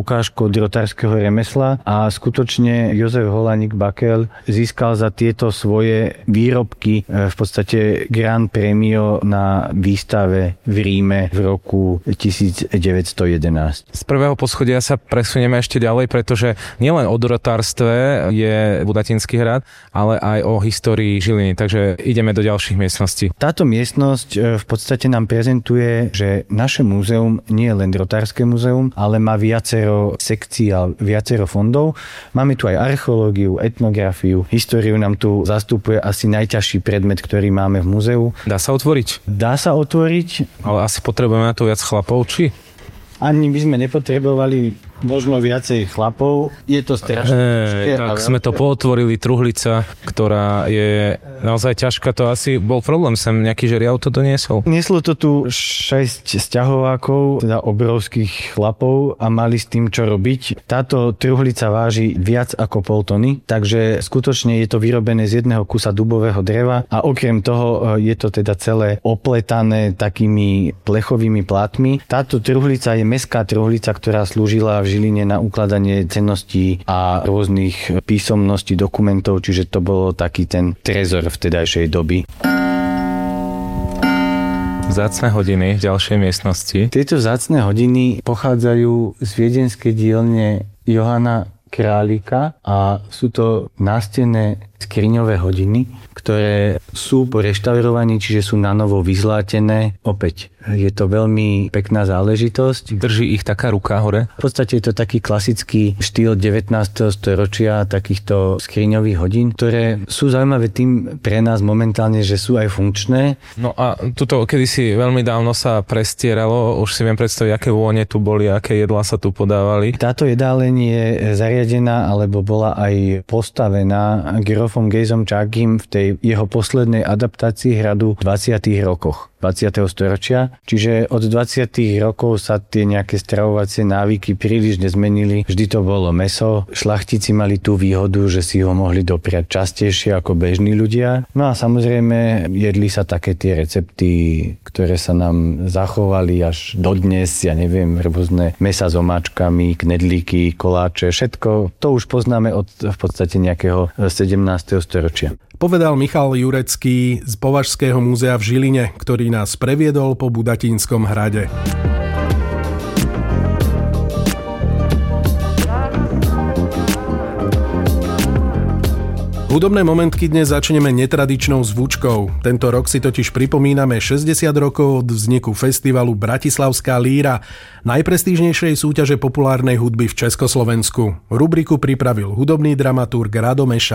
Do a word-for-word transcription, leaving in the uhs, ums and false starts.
ukážkou drotárskeho remesla a skutočne Jozef Holánik Bakel získal za tieto svoje výrobky v podstate Grand Premio na výstave v Ríme v roku devätnásť jedenásť. Z prvého poschodia sa presunieme ešte ďalej, pretože nielen o drotárstve je Budatinský hrad, ale aj o histórii Žiliny, takže ideme do ďalších miestností. Táto miestnosť v podstate nám prezentuje, že naše múzeum nie je len drotárske múzeum, ale má viacero sekcií a viacero fondov. Máme tu aj archeológiu, etnografiu, históriu nám tu zastupuje asi najťažší predmet, ktorý máme v múzeu. Dá sa otvoriť? Dá sa otvoriť. Ale asi potrebujeme na to viac chlapov, či? Ani by sme nepotrebovali možno viacej chlapov. Je to strašné. E, tak sme to pootvorili, truhlica, ktorá je naozaj ťažká. To asi bol problém, sem nejaký žeriav to doniesol. Nieslo to tu šesť sťahovákov, teda obrovských chlapov a mali s tým čo robiť. Táto truhlica váži viac ako pol tony, takže skutočne je to vyrobené z jedného kusa dubového dreva a okrem toho je to teda celé opletané takými plechovými plátmi. Táto truhlica je mestská truhlica, ktorá slúžila v Žiline na ukladanie cenností a rôznych písomností, dokumentov, čiže to bolo taký ten trezor vtedajšej doby. Vzácne hodiny v ďalšej miestnosti. Tieto vzácne hodiny pochádzajú z viedenskej dielne Johana Králika a sú to nástenné skriňové hodiny, ktoré sú po reštaurovaní, čiže sú na novo vyzlátené. Opäť je to veľmi pekná záležitosť. Drží ich taká ruka hore? V podstate je to taký klasický štýl devätnásteho storočia takýchto skriňových hodín, ktoré sú zaujímavé tým pre nás momentálne, že sú aj funkčné. No a tuto kedysi veľmi dávno sa prestieralo, už si viem predstaviť, aké vône tu boli, aké jedlá sa tu podávali. Táto jedáleň je zariadená, alebo bola aj postavená Gerofom Gejzom Čákym v tej jeho poslednej adaptácii hradu v dvadsiatych rokoch dvadsiateho storočia. Čiže od dvadsiatych rokov sa tie nejaké stravovacie návyky príliš nezmenili. Vždy to bolo mäso. Šlachtici mali tú výhodu, že si ho mohli dopriať častejšie ako bežní ľudia. No a samozrejme jedli sa také tie recepty, ktoré sa nám zachovali až dodnes, ja neviem, rôzne mäsa s omáčkami, knedlíky, koláče, všetko. To už poznáme od v podstate nejakého sedemnásteho storočia. Povedal Michal Jurecký z Považského múzea v Žiline, ktorý nás previedol po Budatínskom hrade. Hudobné momentky dnes začneme netradičnou zvučkou. Tento rok si totiž pripomíname šesťdesiat rokov od vzniku festivalu Bratislavská líra, najprestížnejšej súťaže populárnej hudby v Československu. Rubriku pripravil hudobný dramaturg Rado Meša.